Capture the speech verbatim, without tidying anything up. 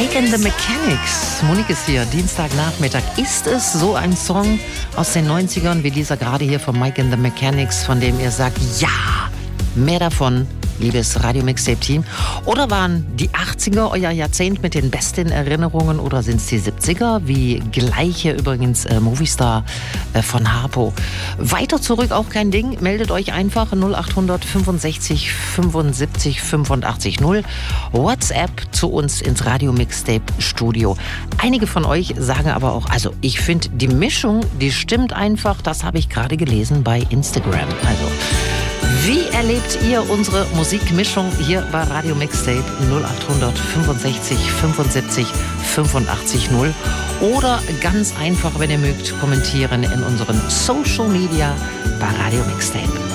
Mike and the Mechanics. Monique ist hier, Dienstagnachmittag. Ist es so ein Song aus den neunzigern wie dieser gerade hier von Mike and the Mechanics, von dem ihr sagt, ja, mehr davon, liebes Radio Mixtape Team? Oder waren die achtziger euer Jahrzehnt mit den besten Erinnerungen oder sind es die siebziger? Wie gleich hier übrigens äh, Movistar äh, von Harpo. Weiter zurück auch kein Ding. Meldet euch einfach null acht fünfundsechzig fünfundsiebzig fünfundachtzig null. WhatsApp zu uns ins Radio Mixtape Studio. Einige von euch sagen aber auch, also ich finde die Mischung, die stimmt einfach. Das habe ich gerade gelesen bei Instagram. Also wie erlebt ihr unsere Musikmischung hier bei Radio Mixtape? null acht fünfundsechzig fünfundsiebzig fünfundachtzig null oder ganz einfach, wenn ihr mögt, kommentieren in unseren Social Media bei Radio Mixtape.